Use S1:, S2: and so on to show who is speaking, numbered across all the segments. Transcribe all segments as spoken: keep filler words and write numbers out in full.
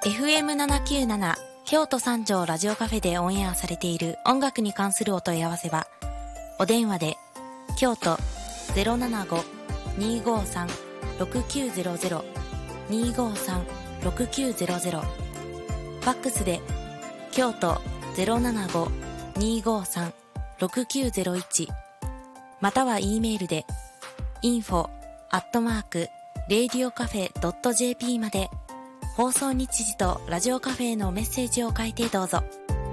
S1: エフエムななきゅうなな 京都三条ラジオカフェでオンエアされている音楽に関するお問い合わせはお電話で京都 ゼロななご にーごーさん ろくきゅうゼロゼロ にーごーさん ろくきゅうゼロゼロ ファックスで京都 ゼロななご にーごーさん ろくきゅうゼロいち または E メールで インフォ アットマーク レディオカフェ ドット ジェーピー まで放送日時とラジオカフェへのメッセージを書いてどうぞ。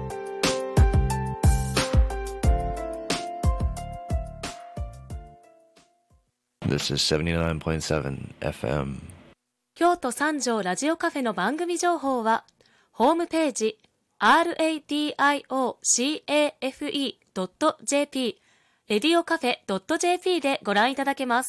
S2: This is セブンティナインポイントセブンエフエム
S3: 京都三条ラジオカフェの番組情報はホームページ ラディオカフェ ドット ジェーピー レディオカフェ ドット ジェーピー でご覧いただけます。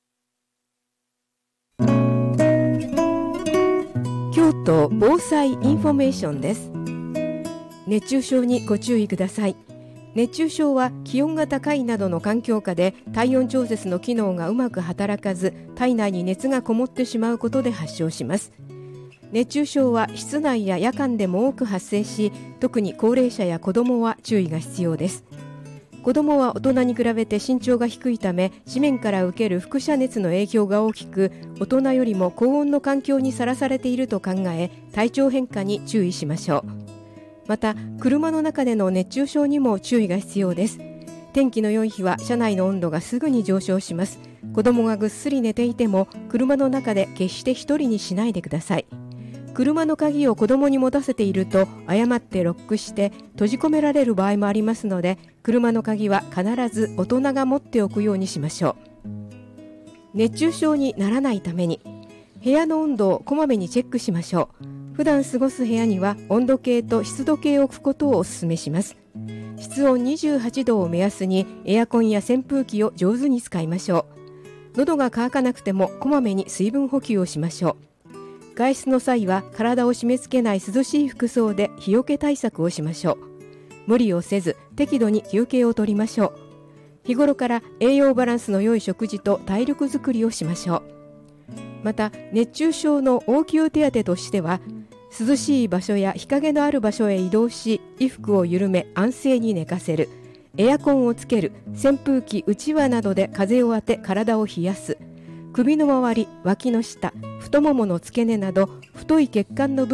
S4: 京都防災インフォメーションです。熱中症にご注意ください。熱中症は気温が高いなどの環境下で体温調節の機能がうまく働かず体内に熱がこもってしまうことで発症します。熱中症は室内や夜間でも多く発生し、特に高齢者や子どもは注意が必要です。子どもは大人に比べて身長が低いため、地面から受ける輻射熱の影響が大きく、大人よりも高温の環境にさらされていると考え、体調変化に注意しましょう。また、車の中での熱中症にも注意が必要です。天気の良い日は車内の温度がすぐに上昇します。子どもがぐっすり寝ていても、車の中で決して一人にしないでください。車の鍵を子供に持たせていると誤ってロックして閉じ込められる場合もありますので、車の鍵は必ず大人が持っておくようにしましょう。熱中症にならないために部屋の温度をこまめにチェックしましょう。普段過ごす部屋には温度計と湿度計を置くことをお勧めします。室温にじゅうはちどを目安にエアコンや扇風機を上手に使いましょう。喉が渇かなくてもこまめに水分補給をしましょう。外出の際は体を締め付けない涼しい服装で日よけ対策をしましょう。無理をせず適度に休憩を取りましょう。日頃から栄養バランスの良い食事と体力づくりをしましょう。また熱中症の応急手当としては、涼しい場所や日陰のある場所へ移動し、衣服を緩め安静に寝かせる、エアコンをつける、扇風機うちわなどで風を当て体を冷やす、首の周り、脇の下、太ももの付け根など太い血管の部分